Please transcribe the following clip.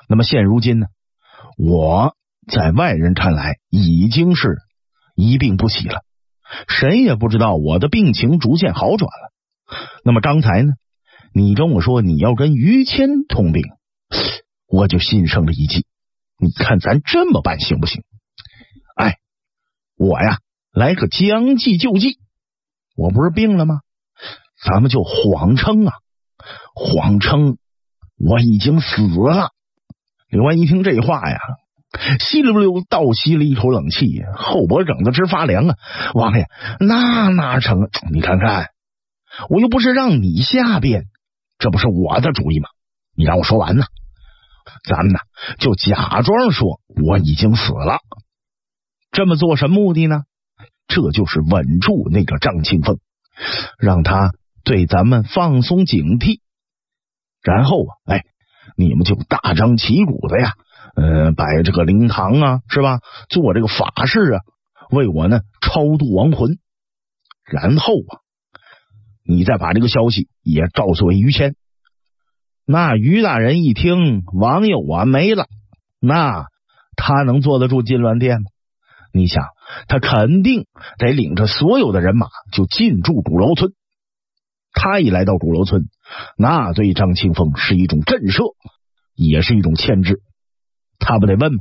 那么现如今呢，我在外人看来已经是一病不起了，谁也不知道我的病情逐渐好转了。那么刚才呢，你跟我说你要跟于谦通病，我就心生了一计。你看咱这么办行不行？哎，我呀来个将计就计，我不是病了吗？咱们就谎称啊，谎称我已经死了。刘安一听这话呀，稀里不溜倒吸了一口冷气，后脖梗子直发凉啊！王爷，那哪成？你看看，我又不是让你下边，这不是我的主意吗？你让我说完呢。咱们呢就假装说我已经死了，这么做什么目的呢？这就是稳住那个张清风，让他对咱们放松警惕，然后啊，你们就大张旗鼓的呀，摆这个灵堂啊，是吧？做这个法事啊，为我呢超度亡魂。然后啊，你再把这个消息也告诉于谦。那于大人一听王爷我没了，那他能坐得住金銮殿吗？你想，他肯定得领着所有的人马就进驻鼓楼村。他一来到鼓楼村，那对张清风是一种震慑，也是一种牵制。他不得问吗？